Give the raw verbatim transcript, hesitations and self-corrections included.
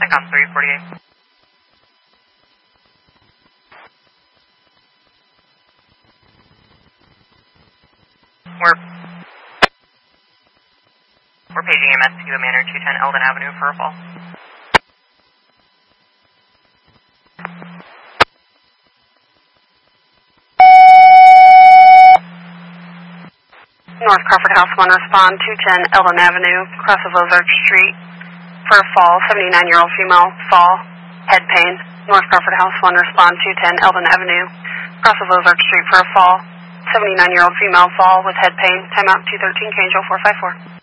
CENTCOM three forty-eight. We're, we're paging M S Q Manor two ten Eldon Avenue for a fall. North Crawford House one, respond two ten Eldon Avenue, cross of Ozark Street for a fall, seventy-nine-year-old female, fall, head pain. North Crawford House one, respond two ten Eldon Avenue, cross of Ozark Street for a fall, seventy-nine-year-old female, fall with head pain. Timeout two thirteen, K Angel four five four.